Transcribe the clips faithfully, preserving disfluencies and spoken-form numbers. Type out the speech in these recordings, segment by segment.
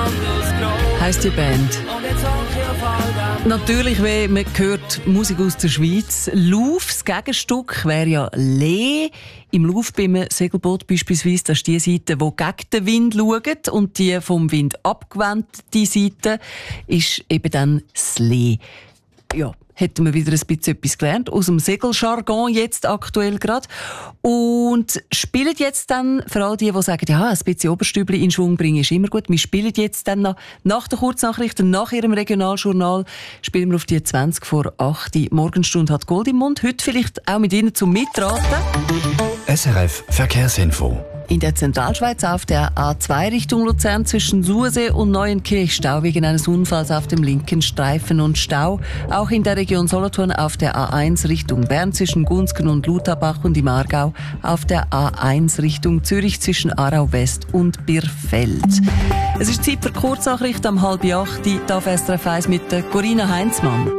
heisst die Band. Natürlich, wenn man hört Musik aus der Schweiz. Lauf, das Gegenstück wäre ja Lee. Im Lauf beim Segelboot beispielsweise, das ist die Seite, die gegen den Wind schaut, und die vom Wind abgewandte Seite ist eben dann das Lee. Ja, hätten wir wieder ein bisschen etwas gelernt aus dem Segeljargon jetzt aktuell gerade. Und spielen jetzt dann, für all die, die sagen, ja, ein bisschen Oberstübli in Schwung bringen ist immer gut, wir spielen jetzt dann noch, nach der Kurznachrichten, nach ihrem Regionaljournal, spielen wir auf die zwanzig vor acht. Die Morgenstunde hat Gold im Mund. Heute vielleicht auch mit Ihnen zum Mitraten. S R F Verkehrsinfo. In der Zentralschweiz auf der A zwei Richtung Luzern zwischen Sursee und Neuenkirch Stau wegen eines Unfalls auf dem linken Streifen und Stau. Auch in der Region Solothurn auf der A eins Richtung Bern zwischen Gunsken und Lutherbach und im Aargau auf der A eins Richtung Zürich zwischen Aarau West und Birfeld. Es ist Zeit für Kurznachricht am halb acht. Die darf S R F eins mit Corinna Heinzmann.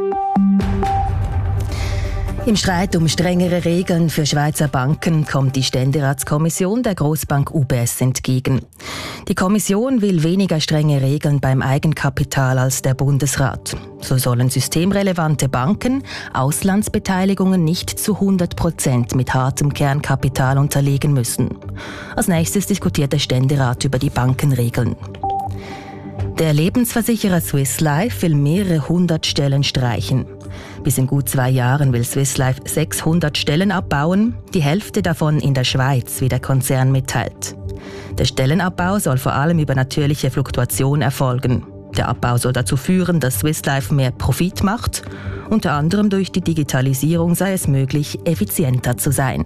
Im Streit um strengere Regeln für Schweizer Banken kommt die Ständeratskommission der Grossbank U B S entgegen. Die Kommission will weniger strenge Regeln beim Eigenkapital als der Bundesrat. So sollen systemrelevante Banken Auslandsbeteiligungen nicht zu hundert Prozent mit hartem Kernkapital unterlegen müssen. Als nächstes diskutiert der Ständerat über die Bankenregeln. Der Lebensversicherer Swiss Life will mehrere hundert Stellen streichen. Bis in gut zwei Jahren will Swiss Life sechshundert Stellen abbauen, die Hälfte davon in der Schweiz, wie der Konzern mitteilt. Der Stellenabbau soll vor allem über natürliche Fluktuation erfolgen. Der Abbau soll dazu führen, dass Swiss Life mehr Profit macht. Unter anderem durch die Digitalisierung sei es möglich, effizienter zu sein.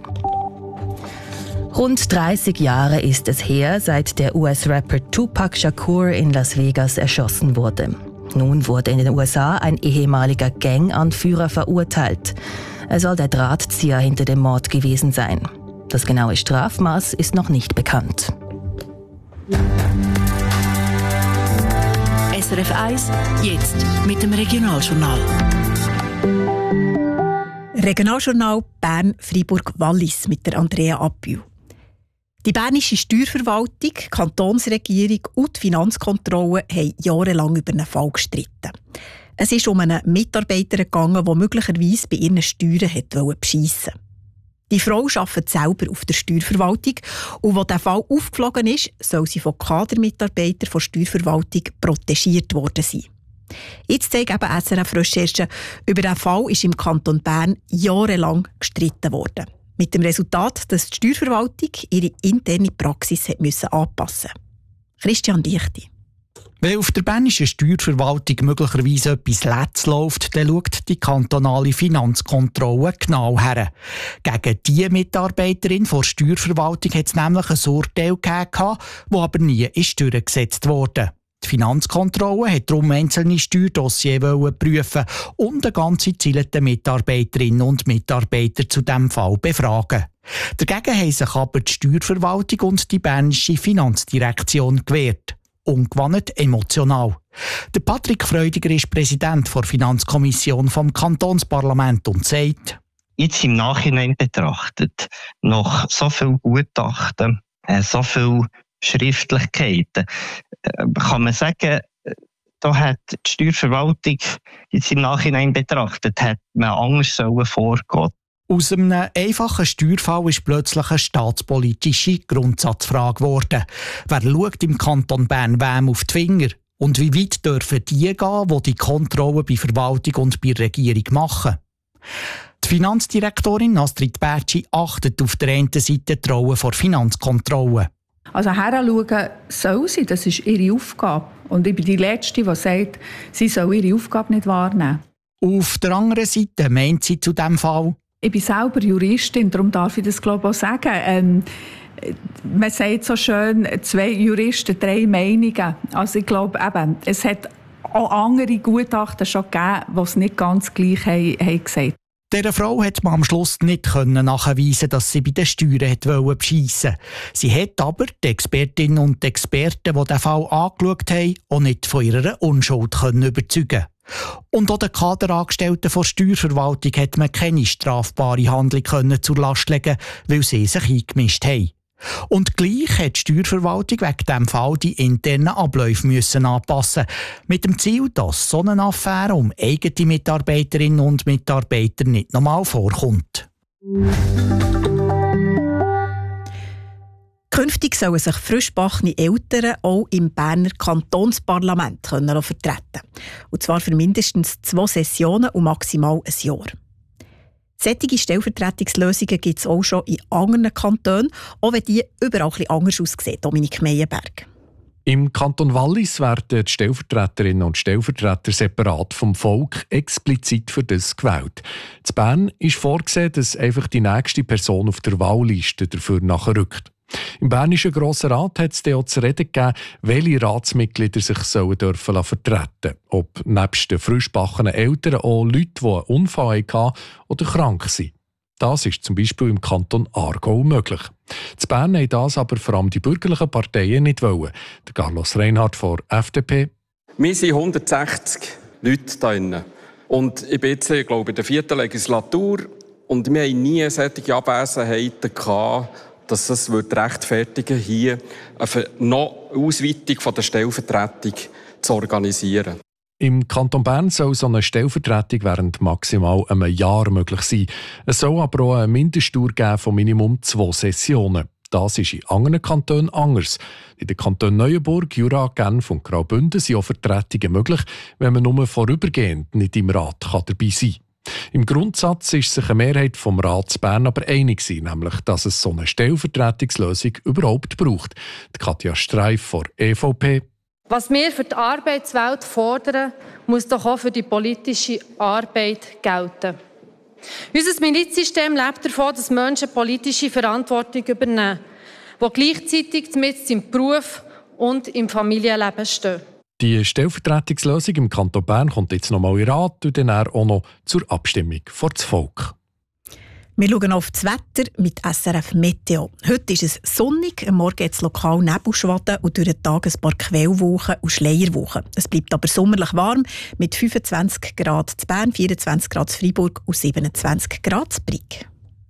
Rund dreißig Jahre ist es her, seit der U S-Rapper Tupac Shakur in Las Vegas erschossen wurde. Nun wurde in den U S A ein ehemaliger Gang-Anführer verurteilt. Er soll der Drahtzieher hinter dem Mord gewesen sein. Das genaue Strafmaß ist noch nicht bekannt. S R F eins, jetzt mit dem Regionaljournal. Regionaljournal Bern-Fribourg-Wallis mit der Andrea Appiu. Die bernische Steuerverwaltung, die Kantonsregierung und die Finanzkontrolle haben jahrelang über einen Fall gestritten. Es ist um einen Mitarbeiter gegangen, der möglicherweise bei ihren Steuern beschissen wollte. Die Frau arbeitet selber auf der Steuerverwaltung und als der Fall aufgeflogen ist, soll sie von Kadermitarbeitern der Steuerverwaltung protegiert worden sein. Jetzt zeigen eben S R F-Recherchen, über diesen Fall ist im Kanton Bern jahrelang gestritten worden. Mit dem Resultat, dass die Steuerverwaltung ihre interne Praxis hat müssen anpassen musste. Christian Dichti. Wenn auf der bernischen Steuerverwaltung möglicherweise etwas letzt läuft, dann schaut die kantonale Finanzkontrolle genau her. Gegen diese Mitarbeiterin der Steuerverwaltung hat es nämlich ein Urteil gegeben, das aber nie ist durchgesetzt wurde. Die Finanzkontrolle hat darum einzelne Steuerdossiers prüfen und eine ganze Zahl der Mitarbeiterinnen und Mitarbeiter zu diesem Fall befragen. Dagegen haben sich aber die Steuerverwaltung und die bernische Finanzdirektion gewehrt. Ungewohnt emotional. Der Patrick Freudiger ist Präsident der Finanzkommission vom Kantonsparlament und sagt: Jetzt im Nachhinein betrachtet, nach so viel Gutachten, so viel Schriftlichkeiten, kann man sagen, da hat die Steuerverwaltung jetzt im Nachhinein betrachtet, hat man anders vorgehen. Aus einem einfachen Steuerfall ist plötzlich eine staatspolitische Grundsatzfrage geworden. Wer schaut im Kanton Bern wem auf die Finger? Und wie weit dürfen die gehen, die die Kontrolle bei Verwaltung und bei Regierung machen? Die Finanzdirektorin Astrid Bertschi achtet auf der einen Seite die Rolle der Finanzkontrolle. Also heranschauen soll sie, das ist ihre Aufgabe. Und ich bin die Letzte, die sagt, sie soll ihre Aufgabe nicht wahrnehmen. Auf der anderen Seite meint sie zu diesem Fall: Ich bin selber Juristin, darum darf ich das glaube ich auch sagen. Ähm, man sagt so schön, zwei Juristen, drei Meinungen. Also ich glaube eben, es hat auch andere Gutachten schon gegeben, die es nicht ganz gleich haben, haben gesagt. Dieser Frau hat man am Schluss nicht nachweisen, dass sie bei den Steuern beschissen wollte. Sie hat aber die Expertinnen und Experten, die den Fall angeschaut haben, auch nicht von ihrer Unschuld überzeugen. Und auch den Kaderangestellten der Steuerverwaltung hat man keine strafbare Handlung zur Last legen, weil sie sich eingemischt haben. Und gleich hat die Steuerverwaltung wegen diesem Fall die internen Abläufe müssen anpassen. Mit dem Ziel, dass so eine Affäre um eigene Mitarbeiterinnen und Mitarbeiter nicht nochmal vorkommt. Künftig sollen sich frischgebackene Eltern auch im Berner Kantonsparlament können vertreten können. Und zwar für mindestens zwei Sessionen und maximal ein Jahr. Solche Stellvertretungslösungen gibt es auch schon in anderen Kantonen, auch wenn die überall ein bisschen anders aussehen, Dominik Meienberg. Im Kanton Wallis werden die Stellvertreterinnen und Stellvertreter separat vom Volk explizit für das gewählt. In Bern ist vorgesehen, dass einfach die nächste Person auf der Wahlliste dafür nachrückt. Im Bernischen Grossen Rat hat es auch zu reden gegeben, welche Ratsmitglieder sich sollen dürfen vertreten. Ob nebst den frischgebackenen Eltern auch Leute, die einen Unfall hatten oder krank sind. Das ist zum Beispiel im Kanton Aargau möglich. In Bern haben das aber vor allem die bürgerlichen Parteien nicht wollen. Der Carlos Reinhardt von F D P. Wir sind hundertsechzig Leute hier drin. Und ich bin jetzt, ich glaube, in der vierten Legislatur. Und wir hatten nie solche Abwesenheiten gehabt, dass es rechtfertigen würde, hier eine noch Ausweitung der Stellvertretung zu organisieren. Im Kanton Bern soll so eine Stellvertretung während maximal einem Jahr möglich sein. Es soll aber auch eine Mindestdauer geben von Minimum zwei Sessionen. Das ist in anderen Kantonen anders. In den Kantonen Neuenburg, Jura, Genf und Graubünden sind auch Vertretungen möglich, wenn man nur vorübergehend nicht im Rat dabei sein kann. Im Grundsatz ist sich eine Mehrheit vom Rat zu Bern aber einig gewesen, nämlich, dass es so eine Stellvertretungslösung überhaupt braucht. Die Katja Streif von E V P. Was wir für die Arbeitswelt fordern, muss doch auch für die politische Arbeit gelten. Unser Milizsystem lebt davon, dass Menschen politische Verantwortung übernehmen, die gleichzeitig mit im Beruf und im Familienleben stehen. Die Stellvertretungslösung im Kanton Bern kommt jetzt noch mal in Rat und dann auch noch zur Abstimmung vor das Volk. Wir schauen auf das Wetter mit S R F Meteo. Heute ist es sonnig, am Morgen hat es lokal Nebelschwaden und durch den Tag ein paar Quellwolken und Schleierwochen. Es bleibt aber sommerlich warm mit fünfundzwanzig Grad zu Bern, vierundzwanzig Grad zu Freiburg und siebenundzwanzig Grad zu Brig.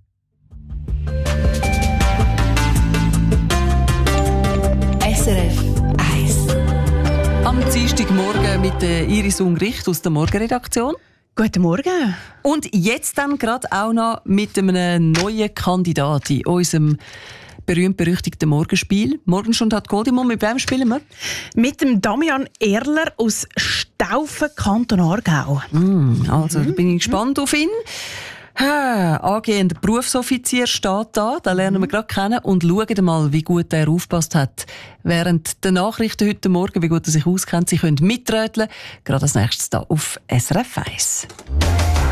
S R F eins. Am Dienstagmorgen mit Iris Ungricht aus der Morgenredaktion. Guten Morgen. Und jetzt dann gerade auch noch mit einem neuen Kandidat in unserem berühmt-berüchtigten Morgenspiel. Morgenstunde hat Goldimum. Mit wem spielen wir? Mit dem Damian Erler aus Staufen, Kanton Aargau. Mm, also, da bin ich gespannt auf ihn. Ha, angehender Berufsoffizier steht da, den lernen wir gerade kennen und schauen mal, wie gut er aufgepasst hat. Während der Nachrichten heute Morgen, wie gut er sich auskennt, Sie können mitröteln. Gerade als nächstes hier auf S R F eins.